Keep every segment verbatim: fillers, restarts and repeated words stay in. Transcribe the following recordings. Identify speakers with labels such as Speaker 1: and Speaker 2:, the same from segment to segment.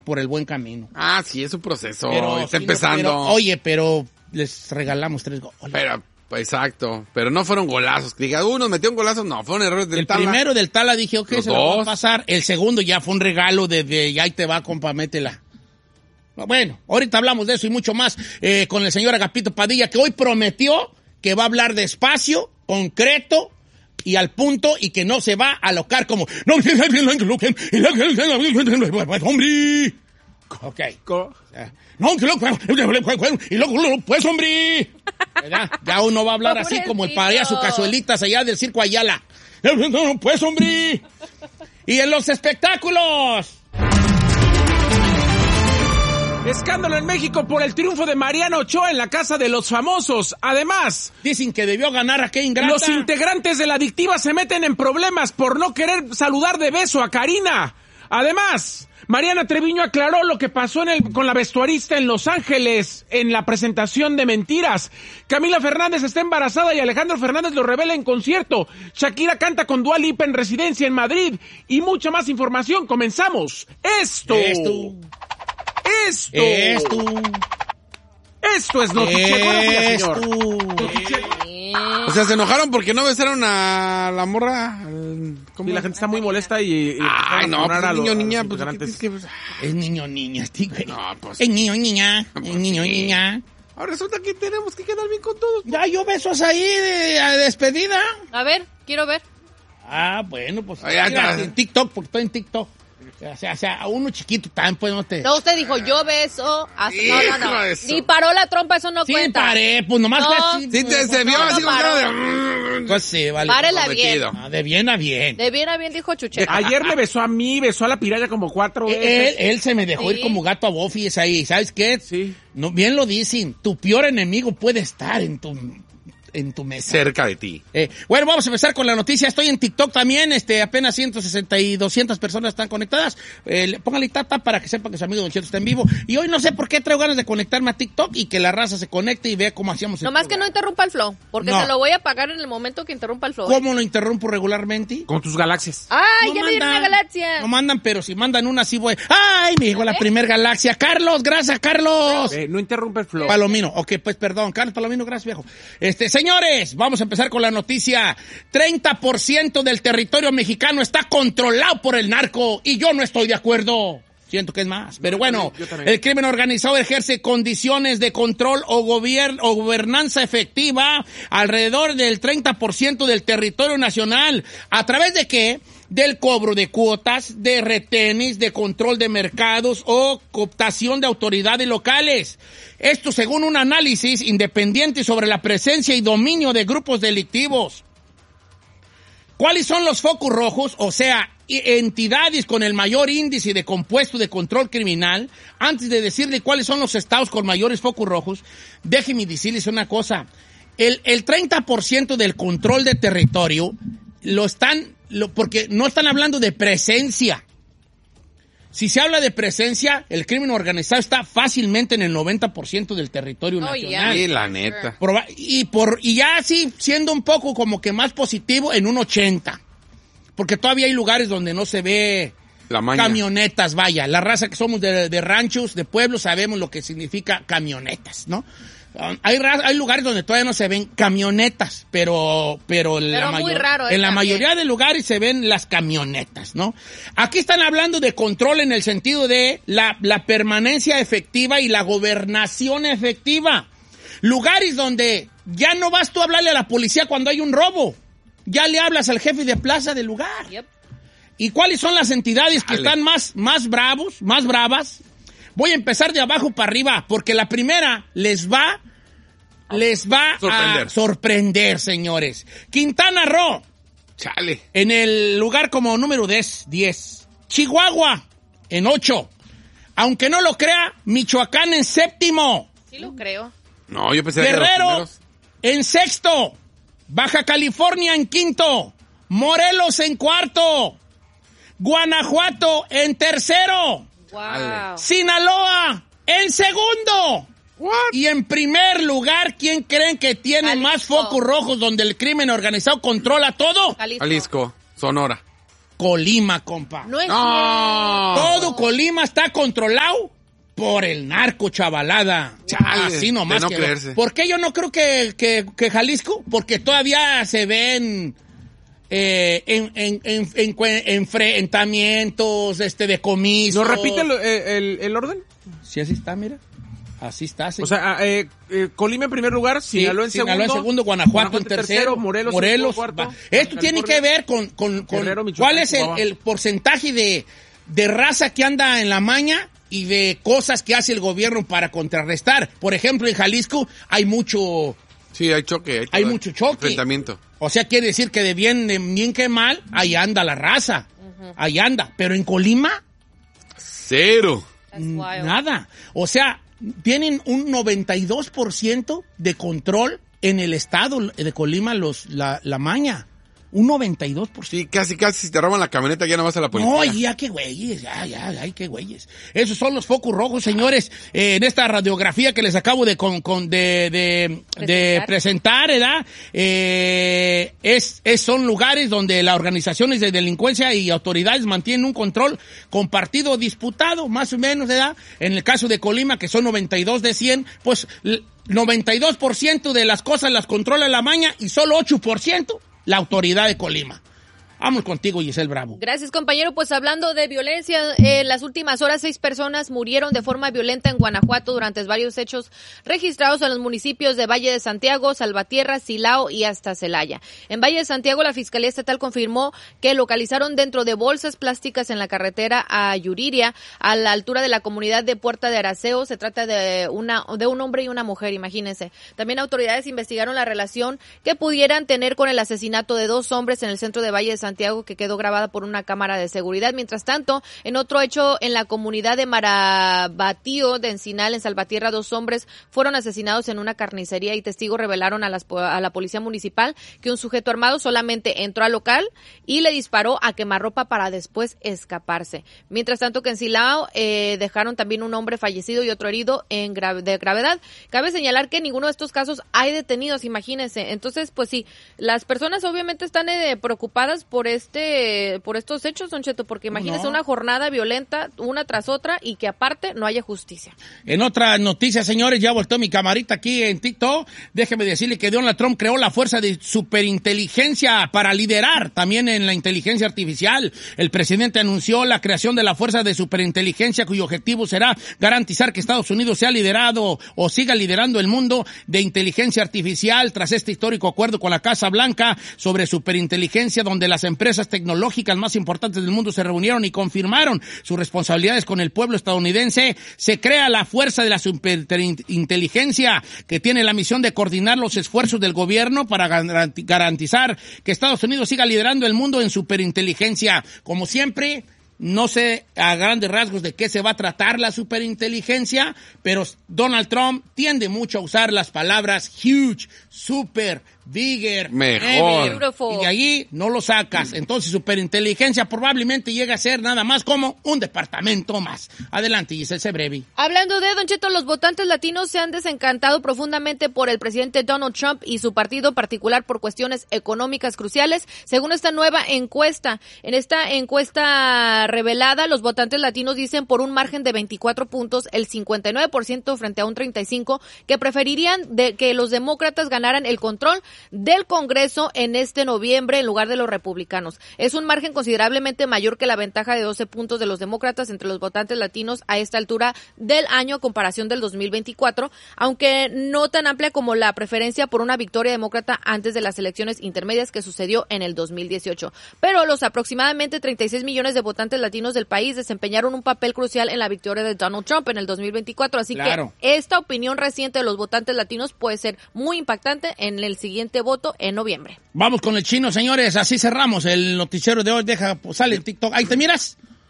Speaker 1: por el buen camino.
Speaker 2: Ah, sí, es un proceso.
Speaker 1: Pero,
Speaker 2: está
Speaker 1: sí,
Speaker 2: empezando.
Speaker 1: Pero, oye, pero les regalamos tres goles.
Speaker 2: Pero, exacto. Pero no fueron golazos. Diga, uno metió un golazo. No, fueron errores del
Speaker 1: El
Speaker 2: Tala.
Speaker 1: primero del Tala dije, ok,
Speaker 2: Los
Speaker 1: se lo va a
Speaker 2: dos.
Speaker 1: pasar. El segundo ya fue un regalo de, de ya ahí te va, compa, métela. Bueno, ahorita hablamos de eso y mucho más eh, con el señor Agapito Padilla, que hoy prometió que va a hablar despacio, concreto y al punto, y que no se va a alocar como... ¡No, hombre! Ok. ¡No, y luego, pues, hombre! ¿Verdad? Ya uno va a hablar así como el payaso Cazuelitas allá del Circo Ayala. ¡No, pues, hombre! Y en los espectáculos...
Speaker 3: Escándalo en México por el triunfo de Mariana Ochoa en la Casa de los Famosos. Además,
Speaker 1: dicen que debió ganar a qué ingrata.
Speaker 3: Los integrantes de la adictiva se meten en problemas por no querer saludar de beso a Karina. Además, Mariana Treviño aclaró lo que pasó en el, con la vestuarista en Los Ángeles en la presentación de Mentiras. Camila Fernández está embarazada y Alejandro Fernández lo revela en concierto. Shakira canta con Dua Lipa en residencia en Madrid. Y mucha más información. Comenzamos. Esto...
Speaker 1: Esto...
Speaker 3: Esto.
Speaker 1: Esto.
Speaker 3: Esto es Notiche. Buenos días, señor.
Speaker 2: O sea, se enojaron porque no besaron a la morra.
Speaker 3: ¿Cómo? Y la gente está muy molesta y... y
Speaker 2: Ay, no, pues
Speaker 3: a
Speaker 2: niño,
Speaker 3: los,
Speaker 2: niña,
Speaker 3: a
Speaker 2: pues...
Speaker 3: pues
Speaker 2: que, pues
Speaker 1: es niño, niña, sí, güey.
Speaker 2: No, pues...
Speaker 1: Es niño, niña, es niño, niña.
Speaker 2: Ahora resulta que tenemos que quedar bien con todos.
Speaker 1: Ya, yo besos ahí de, de despedida.
Speaker 4: A ver, quiero ver.
Speaker 1: Ah, bueno, pues...
Speaker 2: Ay,
Speaker 1: mira,
Speaker 2: está.
Speaker 1: en TikTok, porque estoy en TikTok. O sea, o sea, a uno chiquito también, pues no te...
Speaker 4: No, usted dijo, yo beso. Hasta...
Speaker 2: Sí,
Speaker 4: No, no, no.
Speaker 2: eso.
Speaker 4: Ni paró la trompa, eso no
Speaker 1: Sí,
Speaker 4: cuenta.
Speaker 1: paré, pues nomás
Speaker 4: No.
Speaker 1: fue así.
Speaker 2: Sí, te, se vio
Speaker 4: no,
Speaker 2: así
Speaker 4: no
Speaker 2: con cara
Speaker 4: paró.
Speaker 2: de...
Speaker 1: Pues sí, vale.
Speaker 4: Párela bien.
Speaker 2: Comprometido.
Speaker 1: Ah, de bien a bien.
Speaker 4: De bien a bien dijo Chuche.
Speaker 3: Ayer me besó a mí, besó a la piraya como cuatro
Speaker 1: Él,
Speaker 3: veces.
Speaker 1: él se me dejó
Speaker 4: Sí.
Speaker 1: ir como gato a Buffy, es ahí. ¿Sabes qué?
Speaker 3: Sí.
Speaker 1: No, bien lo dicen. Tu peor enemigo puede estar en tu, en tu mesa.
Speaker 2: Cerca de ti.
Speaker 1: Eh, bueno, vamos a empezar con la noticia. Estoy en TikTok también. Este, apenas ciento sesenta y doscientas personas están conectadas. Eh, póngale tata para que sepan que su amigo Don Cheto está en vivo. Y hoy no sé por qué traigo ganas de conectarme a TikTok y que la raza se conecte y vea cómo hacíamos el
Speaker 4: Nomás que no
Speaker 1: programa.
Speaker 4: interrumpa el flow, porque
Speaker 1: No.
Speaker 4: se lo voy a pagar en el momento que interrumpa el flow.
Speaker 1: ¿Cómo lo interrumpo regularmente?
Speaker 3: Con tus galaxias.
Speaker 4: ¡Ay,
Speaker 1: No
Speaker 4: ya me dieron una
Speaker 1: mandan.
Speaker 4: galaxia!
Speaker 1: No mandan, pero si mandan una, sí voy. ¡Ay, me llegó la primer galaxia! ¡Carlos, gracias, Carlos!
Speaker 3: Eh, no interrumpe el flow.
Speaker 1: Palomino, ok, pues perdón, Carlos Palomino, gracias, viejo. Este, señores, vamos a empezar con la noticia. treinta por ciento del territorio mexicano está controlado por el narco y yo no estoy de acuerdo. Siento que es más, pero bueno,
Speaker 3: yo también.
Speaker 1: el crimen organizado ejerce condiciones de control o, gobier- o gobernanza efectiva alrededor del treinta por ciento del territorio nacional. ¿A través de qué? Del cobro de cuotas, de retenes, de control de mercados o cooptación de autoridades locales. Esto según un análisis independiente sobre la presencia y dominio de grupos delictivos. ¿Cuáles son los focos rojos? O sea, entidades con el mayor índice de compuesto de control criminal. Antes de decirle cuáles son los estados con mayores focos rojos, déjenme decirles una cosa. El, el treinta por ciento del control de territorio lo están, lo, porque no están hablando de presencia. Si se habla de presencia, el crimen organizado está fácilmente en el noventa por ciento del territorio
Speaker 4: Oh,
Speaker 1: nacional.
Speaker 4: yeah.
Speaker 2: Sí, la neta.
Speaker 1: Proba- y, por, y ya así, siendo un poco como que más positivo, en un ochenta. Porque todavía hay lugares donde no se ve
Speaker 2: La maña.
Speaker 1: camionetas, vaya. La raza que somos de, de ranchos, de pueblos, sabemos lo que significa camionetas, ¿no? Um, hay, ra- hay lugares donde todavía no se ven camionetas, pero, pero, la
Speaker 4: muy
Speaker 1: mayor-
Speaker 4: raro, eh,
Speaker 1: en la
Speaker 4: también.
Speaker 1: mayoría de lugares se ven las camionetas, ¿no? Aquí están hablando de control en el sentido de la, la permanencia efectiva y la gobernación efectiva. Lugares donde ya no vas tú a hablarle a la policía cuando hay un robo. Ya le hablas al jefe de plaza del lugar.
Speaker 4: Yep.
Speaker 1: ¿Y cuáles son las entidades que
Speaker 2: Dale.
Speaker 1: están más, más bravos, más bravas? Voy a empezar de abajo para arriba, porque la primera les va, les va
Speaker 2: Sorprender.
Speaker 1: a sorprender, señores. Quintana Roo,
Speaker 2: Chale.
Speaker 1: en el lugar como número diez. Chihuahua, en ocho. Aunque no lo crea, Michoacán en séptimo.
Speaker 4: Sí lo creo.
Speaker 2: No, yo pensé que eran los
Speaker 1: Guerrero
Speaker 2: primeros.
Speaker 1: en sexto. Baja California en quinto. Morelos en cuarto. Guanajuato en tercero.
Speaker 4: Wow.
Speaker 1: Sinaloa en segundo.
Speaker 2: What?
Speaker 1: Y en primer lugar, ¿quién creen que tiene
Speaker 4: Jalisco.
Speaker 1: más focos rojos donde el crimen organizado controla todo?
Speaker 4: Jalisco.
Speaker 2: Jalisco, Sonora.
Speaker 1: Colima, compa.
Speaker 4: No es
Speaker 2: No.
Speaker 1: Todo Colima está controlado por el narco, chavalada.
Speaker 2: Chale,
Speaker 1: Así nomás.
Speaker 2: de no
Speaker 1: que
Speaker 2: creerse.
Speaker 1: ¿Por qué yo no creo que, que, que Jalisco? Porque todavía se ven eh, en, en, en, en, enfrentamientos, este, decomisos.
Speaker 3: ¿Nos repite el, el, el orden?
Speaker 1: Sí, así está, mira. Así está, sí.
Speaker 3: O sea, eh, eh, Colima en primer lugar,
Speaker 1: Sí,
Speaker 3: Sinaloa en
Speaker 1: Sinaloa
Speaker 3: segundo,
Speaker 1: en segundo, Guanajuato en tercero,
Speaker 3: Morelos,
Speaker 1: Morelos
Speaker 3: en cuarto.
Speaker 1: va. Esto tiene que ver con, con, con
Speaker 3: Guerrero, Michoacán,
Speaker 1: cuál es el,
Speaker 3: Chihuahua.
Speaker 1: el porcentaje de, de raza que anda en la maña y de cosas que hace el gobierno para contrarrestar. Por ejemplo, en Jalisco hay mucho,
Speaker 2: Sí, hay choque. Hay,
Speaker 1: hay
Speaker 2: todo.
Speaker 1: mucho choque.
Speaker 2: Enfrentamiento.
Speaker 1: O sea, quiere decir que de bien, de bien que mal, ahí anda la raza. Ahí anda. Pero en Colima,
Speaker 2: Cero.
Speaker 4: That's wild.
Speaker 1: nada. O sea, tienen un noventa y dos por ciento de control en el estado de Colima los, la, la maña. Un noventa y dos por ciento.
Speaker 2: Sí, casi, casi si te roban la camioneta ya no vas a la policía.
Speaker 1: No, ya qué güeyes, ya, ya, ay, qué güeyes. Esos son los focos rojos, señores, eh, en esta radiografía que les acabo de con, con de, de, de
Speaker 4: Presentar.
Speaker 1: presentar, ¿verdad? Eh, es, es, son lugares donde las organizaciones de delincuencia y autoridades mantienen un control compartido, disputado, más o menos, ¿verdad? En el caso de Colima, que son noventa y dos de cien, pues l- noventa y dos por ciento de las cosas las controla la maña y solo ocho por ciento la autoridad de Colima. Vamos contigo, Giselle Bravo.
Speaker 4: Gracias, compañero. Pues hablando de violencia, en las últimas horas seis personas murieron de forma violenta en Guanajuato durante varios hechos registrados en los municipios de Valle de Santiago, Salvatierra, Silao y hasta Celaya. En Valle de Santiago, la Fiscalía Estatal confirmó que localizaron dentro de bolsas plásticas en la carretera a Yuriria, a la altura de la comunidad de Puerta de Araceo. Se trata de una de un hombre y una mujer, imagínense. También autoridades investigaron la relación que pudieran tener con el asesinato de dos hombres en el centro de Valle de Santiago, que quedó grabada por una cámara de seguridad. Mientras tanto, en otro hecho en la comunidad de Marabatío de Encinal, en Salvatierra, dos hombres fueron asesinados en una carnicería y testigos revelaron a, las, a la policía municipal que un sujeto armado solamente entró al local y le disparó a quemarropa para después escaparse. Mientras tanto, que en Silao eh, dejaron también un hombre fallecido y otro herido en grave, de gravedad. Cabe señalar que en ninguno de estos casos hay detenidos, imagínense. Entonces, pues sí, las personas obviamente están eh, preocupadas por este, por estos hechos, Don Cheto, porque imagínense
Speaker 1: No.
Speaker 4: una jornada violenta una tras otra y que aparte no haya justicia.
Speaker 1: En otras noticias, señores, ya volteó mi camarita aquí en TikTok. Déjeme decirle que Donald Trump creó la fuerza de superinteligencia para liderar también en la inteligencia artificial. El presidente anunció la creación de la fuerza de superinteligencia, cuyo objetivo será garantizar que Estados Unidos sea liderado o siga liderando el mundo de inteligencia artificial tras este histórico acuerdo con la Casa Blanca sobre superinteligencia, donde las empresas tecnológicas más importantes del mundo se reunieron y confirmaron sus responsabilidades con el pueblo estadounidense. Se crea la fuerza de la superinteligencia, que tiene la misión de coordinar los esfuerzos del gobierno para garantizar que Estados Unidos siga liderando el mundo en superinteligencia. Como siempre, no sé a grandes rasgos de qué se va a tratar la superinteligencia, pero Donald Trump tiende mucho a usar las palabras huge, super, bigger,
Speaker 2: Mejor.
Speaker 4: Beautiful.
Speaker 1: y de allí no lo sacas. Entonces, superinteligencia probablemente llega a ser nada más como un departamento más. Adelante, Giselle Sebrevi.
Speaker 4: Hablando de Don Cheto, los votantes latinos se han desencantado profundamente por el presidente Donald Trump y su partido, en particular por cuestiones económicas cruciales, según esta nueva encuesta. En esta encuesta revelada, los votantes latinos dicen por un margen de veinticuatro puntos, el cincuenta y nueve por ciento frente a un treinta y cinco por ciento, que preferirían de que los demócratas ganaran el control del Congreso en este noviembre en lugar de los republicanos. Es un margen considerablemente mayor que la ventaja de doce puntos de los demócratas entre los votantes latinos a esta altura del año a comparación del dos mil veinticuatro, aunque no tan amplia como la preferencia por una victoria demócrata antes de las elecciones intermedias que sucedió en el dos mil dieciocho. Pero los aproximadamente treinta y seis millones de votantes latinos del país desempeñaron un papel crucial en la victoria de Donald Trump en el dos mil veinticuatro, así
Speaker 1: Claro.
Speaker 4: que esta opinión reciente de los votantes latinos puede ser muy impactante en el siguiente voto en noviembre.
Speaker 1: Vamos con el chino, señores. Así cerramos el noticiero de hoy. Deja, pues, sale en TikTok. Ahí te miras.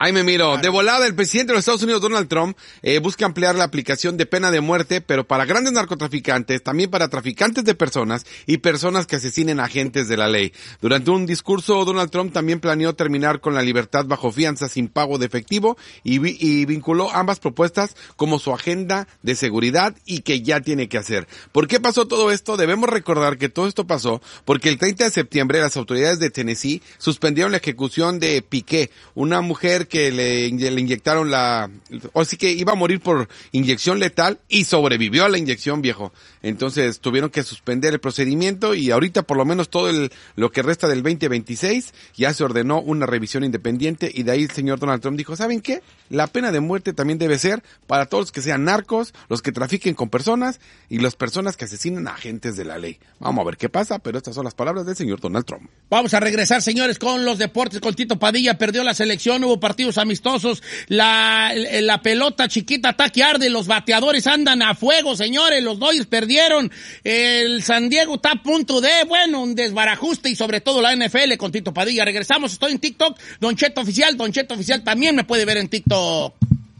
Speaker 2: Ahí me miro. De volada, el presidente de los Estados Unidos, Donald Trump, eh, busca ampliar la aplicación de pena de muerte, pero para grandes narcotraficantes, también para traficantes de personas y personas que asesinen agentes de la ley. Durante un discurso, Donald Trump también planeó terminar con la libertad bajo fianza sin pago de efectivo y, vi- y vinculó ambas propuestas como su agenda de seguridad y que ya tiene que hacer. ¿Por qué pasó todo esto? Debemos recordar que todo esto pasó porque el treinta de septiembre las autoridades de Tennessee suspendieron la ejecución de Piqué, una mujer que le, le inyectaron la, o sí que iba a morir por inyección letal y sobrevivió a la inyección, viejo. Entonces tuvieron que suspender el procedimiento y ahorita por lo menos todo el, lo que resta del veinte veintiséis ya se ordenó una revisión independiente y de ahí el señor Donald Trump dijo, ¿saben qué? La pena de muerte también debe ser para todos los que sean narcos, los que trafiquen con personas y las personas que asesinen a agentes de la ley. Vamos a ver qué pasa, pero estas son las palabras del señor Donald Trump.
Speaker 1: Vamos a regresar, señores, con los deportes, con Tito Padilla. Perdió la selección, hubo partidos amistosos, la, la pelota chiquita ataque arde, los bateadores andan a fuego, señores, los Dodgers perdieron, el San Diego está a punto de, bueno, un desbarajuste y sobre todo la N F L con Tito Padilla. Regresamos, estoy en TikTok, Don Cheto Oficial, Don Cheto Oficial también me puede ver en TikTok.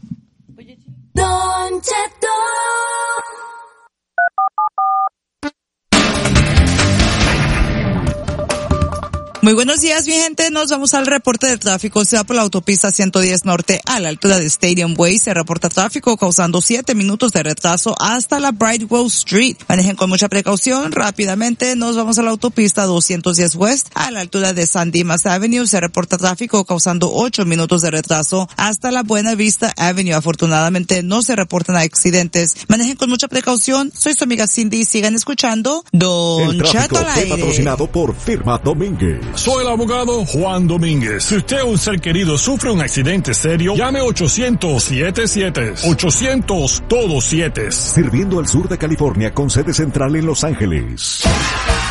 Speaker 5: Don Cheto.
Speaker 6: Muy buenos días, mi gente. Nos vamos al reporte de tráfico. Se va por la autopista ciento diez Norte a la altura de Stadium Way. Se reporta tráfico causando siete minutos de retraso hasta la Brightwell Street. Manejen con mucha precaución. Rápidamente nos vamos a la autopista doscientos diez West a la altura de San Dimas Avenue. Se reporta tráfico causando ocho minutos de retraso hasta la Buena Vista Avenue. Afortunadamente no se reportan accidentes. Manejen con mucha precaución. Soy su amiga Cindy. Sigan escuchando Don
Speaker 7: El tráfico
Speaker 6: Cheto al
Speaker 7: fue
Speaker 6: aire.
Speaker 7: patrocinado por Firma Domínguez.
Speaker 8: Soy el abogado Juan Domínguez. Si usted o un ser querido sufre un accidente serio, llame ochocientos siete siete. ochocientos todo siete.
Speaker 7: Sirviendo al sur de California con sede central en Los Ángeles.